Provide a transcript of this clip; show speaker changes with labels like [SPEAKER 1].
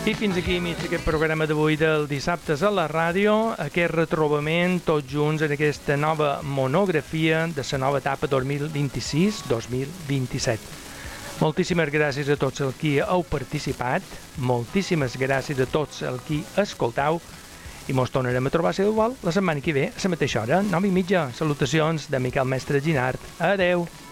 [SPEAKER 1] I fins aquí mig aquest programa d'avui del Dissabtes a la ràdio, aquest retrobament tots junts en aquesta nova monografia de la nova etapa 2026-2027. Moltíssimes gràcies a tots els qui heu participat, moltíssimes gràcies a tots els qui escoltau i mos tornarem a trobar, si igual, la setmana que ve, a la mateixa hora, 9:30. Salutacions de Miquel Mestre Ginart. Adeu!